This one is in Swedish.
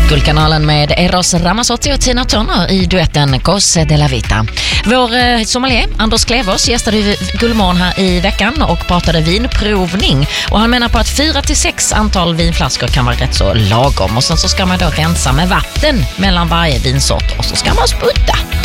Guldkanalen med Eros Ramazzotti och Tina Turner i duetten Cose della Vita. Vår sommelier Anders Klevås gästade Guldmorgon här i veckan och pratade vinprovning. Och han menar på att 4-6 antal vinflaskor kan vara rätt så lagom. Och sen så ska man då rensa med vatten mellan varje vinsort och så ska man sputta.